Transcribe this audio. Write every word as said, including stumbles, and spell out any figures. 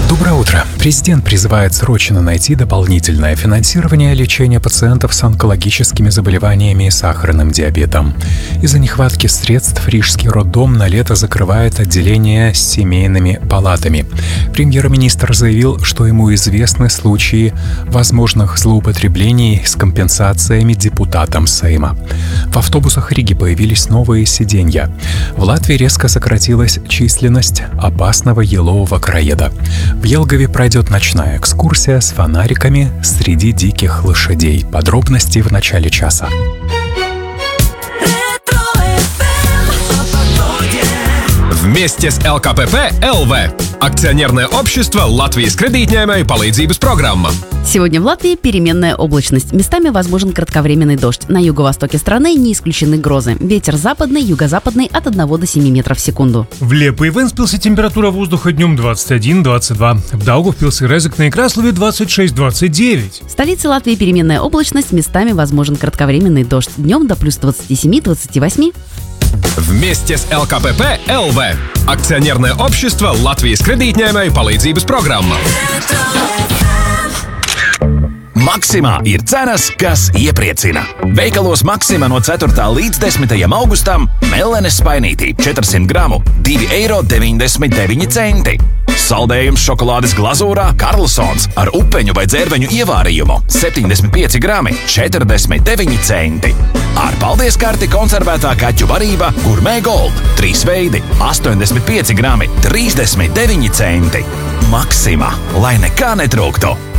Доброе утро. Президент призывает срочно найти дополнительное финансирование лечения пациентов с онкологическими заболеваниями и сахарным диабетом. Из-за нехватки средств Рижский роддом на лето закрывает отделение с семейными палатами. Премьер-министр заявил, что ему известны случаи возможных злоупотреблений с компенсациями депутатам Сейма. В автобусах Риги появились новые сиденья. В Латвии резко сократилась численность опасного елового краеда. В Елгове пройдет ночная экскурсия с фонариками среди диких лошадей. Подробности в начале часа. Вместе с эл ка пэ пэ эл вэ. Акционерное общество Латвijas кредитņēmēju palīdzības программа. Сегодня в Латвии переменная облачность. Местами возможен кратковременный дождь. На юго-востоке страны не исключены грозы. Ветер западный, юго-западный от одного до семи метров в секунду. В Лепе и Вентспилсе температура воздуха днем двадцать один - двадцать два. В Даугавпилсе, Резекне и Краслове двадцать шесть - двадцать девять. В столице Латвии переменная облачность. Местами возможен кратковременный дождь. Днем до плюс двадцать семь - двадцать восемь. Вместе с эл ка пэ пэ эл вэ. Акционерное общество Латвijas kreditņēmēju palīdzības programma. Maksimā ir cenas, kas iepriecina. Veikalos Maksimā no ceturtā līdz desmitajam augustam melenes spainītī četrsimt gramu divi eiro deviņdesmit deviņi centi. Saldējums šokolādes glazūrā Karlsons ar upeņu vai dzērveņu ievārījumu septiņdesmit pieci grami četrdesmit deviņi centi. Ar paldies karti konservētā kaķu varība Gourmet Gold trīs veidi astoņdesmit pieci grami trīsdesmit deviņi centi. Maksimā, lai nekā netrūktu.